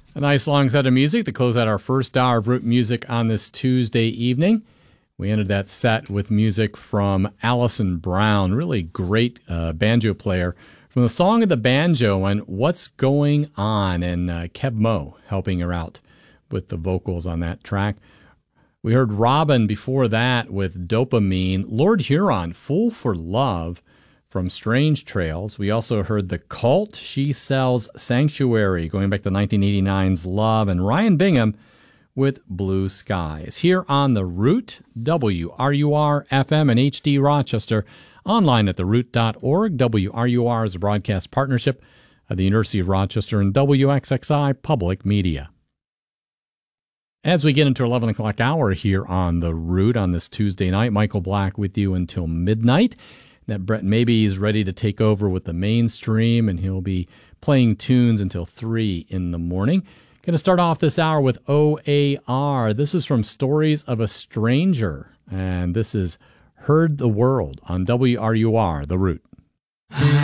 A nice long set of music to close out our first hour of Root Music on this Tuesday evening. We ended that set with music from Alison Brown, really great banjo player, from the Song of the Banjo and What's Going On, and Keb Mo helping her out with the vocals on that track. We heard Robin before that with Dopamine, Lord Huron, Fool for Love from Strange Trails. We also heard The Cult, She Sells Sanctuary, going back to 1989's Love, and Ryan Bingham with Blue Skies. Here on The Root, WRUR FM and HD Rochester, online at theroot.org. WRUR is a broadcast partnership of the University of Rochester and WXXI Public Media. As we get into 11 o'clock hour here on The Root on this Tuesday night, Michael Black with you until midnight. That Brett Maybe is ready to take over with the mainstream, and he'll be playing tunes until 3 in the morning. Going to start off this hour with OAR. This is from Stories of a Stranger, and this is Heard the World on WRUR, The Root.